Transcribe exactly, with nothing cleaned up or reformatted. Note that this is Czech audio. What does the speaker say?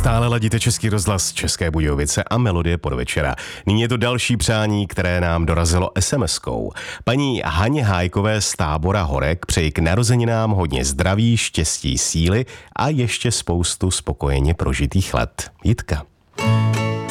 Stále ladíte Český rozhlas České Budějovice a Melodie podvečera. Nyní je to další přání, které nám dorazilo es em eskou. Paní Haně Hájkové z Tábora Horek přeji k narozeninám hodně zdraví, štěstí, síly a ještě spoustu spokojeně prožitých let. Jitka.